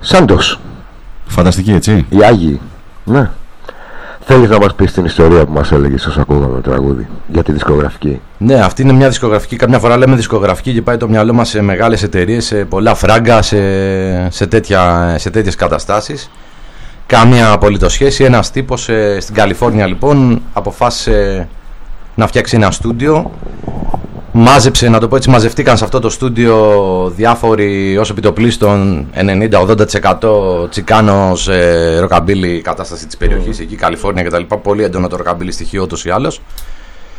Σάντος. Φανταστική, έτσι. Οι Άγιοι. Ναι. Θέλεις να μας πεις την ιστορία που μας έλεγες όσο ακούγαμε το τραγούδι για τη δισκογραφική? Ναι, αυτή είναι μια δισκογραφική. Καμιά φορά λέμε δισκογραφική και πάει το μυαλό μας σε μεγάλες εταιρείες, σε πολλά φράγκα, σε τέτοιες καταστάσεις. Καμία απολύτως σχέση. Ένας τύπος στην Καλιφόρνια λοιπόν αποφάσισε να φτιάξει ένα στούντιο. Μάζεψε, να το πω έτσι, μαζευτήκαν σε αυτό το στούντιο διάφοροι ως επιτοπλίστων 90-80% τσικάνος, ροκαμπίλι κατάσταση της περιοχής, εκεί Καλιφόρνια κτλ. Πολύ έντονο το ροκαμπίλι στοιχείο ούτως ή άλλως.